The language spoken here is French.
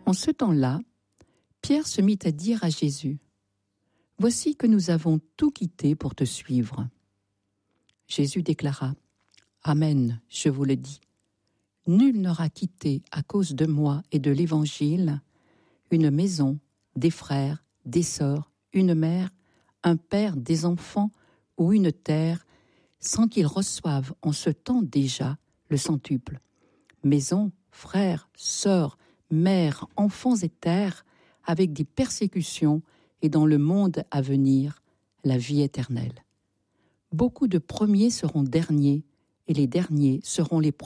En ce temps-là, Pierre se mit à dire à Jésus : « Voici que nous avons tout quitté pour te suivre. » Jésus déclara : « Amen, je vous le dis. Nul n'aura quitté à cause de moi et de l'Évangile une maison, des frères, des sœurs, une mère, un père, des enfants ou une terre, sans qu'il reçoive en ce temps déjà le centuple. Maison, frères, sœurs, mères, enfants et terres, avec des persécutions et dans le monde à venir, la vie éternelle. Beaucoup de premiers seront derniers et les derniers seront les premiers. »